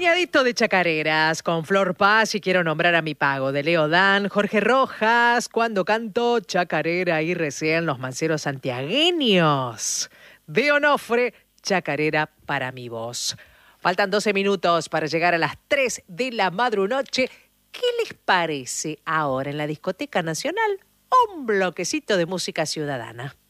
Bañadito de chacareras, con Flor Paz y Quiero nombrar a mi pago, de Leo Dan, Jorge Rojas, Cuando canto chacarera y recién Los manceros santiagueños, de Onofre, Chacarera para mi voz. Faltan 12 minutos para llegar a las 3 de la madrunoche. ¿Qué les parece ahora en la Discoteca Nacional un bloquecito de música ciudadana?